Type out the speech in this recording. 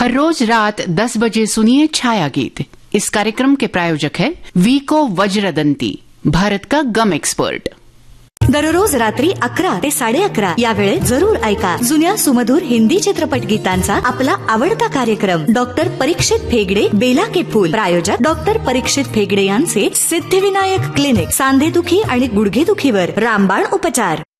हर रोज रात 10 बजे सुनिए छाया गीत। इस कार्यक्रम के प्रायोजक है वीको वज्रदंती, भारत का गम एक्सपर्ट। दररोज रात्री 11 ते 11:30 या वेळेत जरूर ऐका जुन्या सुमधुर हिंदी चित्रपट गीतांचा आपला आवडता कार्यक्रम डॉक्टर परीक्षित फेगडे बेला के फूल। प्रायोजक डॉक्टर परीक्षित फेगडे यांचे सिद्धिविनायक क्लिनिक, सांधेदुखी आणि गुडघेदुखीवर रामबाण उपचार।